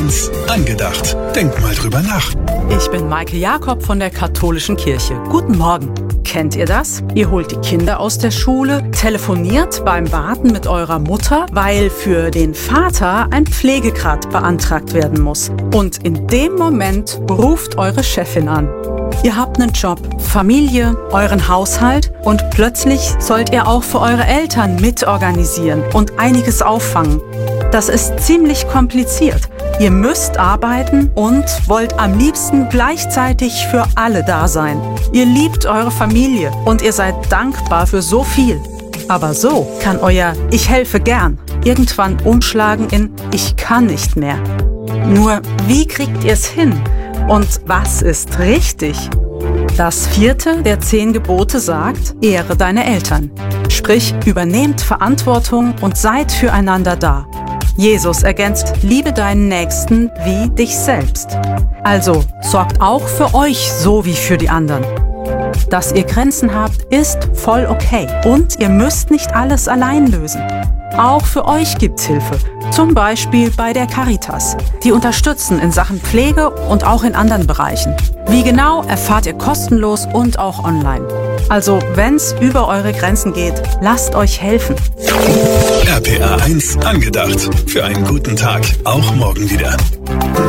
1 angedacht. Denk mal drüber nach. Ich bin Maike Jakob von der Katholischen Kirche. Guten Morgen. Kennt ihr das? Ihr holt die Kinder aus der Schule, telefoniert beim Warten mit eurer Mutter, weil für den Vater ein Pflegegrad beantragt werden muss. Und in dem Moment ruft eure Chefin an. Ihr habt einen Job, Familie, euren Haushalt und plötzlich sollt ihr auch für eure Eltern mitorganisieren und einiges auffangen. Das ist ziemlich kompliziert. Ihr müsst arbeiten und wollt am liebsten gleichzeitig für alle da sein. Ihr liebt eure Familie und ihr seid dankbar für so viel. Aber so kann euer "Ich helfe gern" irgendwann umschlagen in "Ich kann nicht mehr". Nur wie kriegt ihr es hin? Und was ist richtig? Das 4. der 10 Gebote sagt: Ehre deine Eltern. Sprich, übernehmt Verantwortung und seid füreinander da. Jesus ergänzt: Liebe deinen Nächsten wie dich selbst. Also sorgt auch für euch so wie für die anderen. Dass ihr Grenzen habt, ist voll okay. Und ihr müsst nicht alles allein lösen. Auch für euch gibt's Hilfe. Zum Beispiel bei der Caritas. Die unterstützen in Sachen Pflege und auch in anderen Bereichen. Wie genau, erfahrt ihr kostenlos und auch online. Also, wenn's über eure Grenzen geht, lasst euch helfen. RPA 1 angedacht. Für einen guten Tag. Auch morgen wieder.